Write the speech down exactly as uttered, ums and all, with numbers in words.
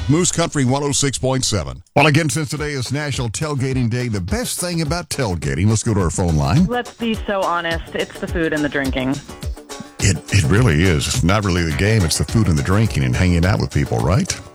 Moose Country one oh six point seven. Well, again, since today is National Tailgating Day, the best thing about tailgating, let's go to our phone line. Let's be so honest. It's the food and the drinking. It, it really is. It's not really the game. It's the food and the drinking and hanging out with people, right?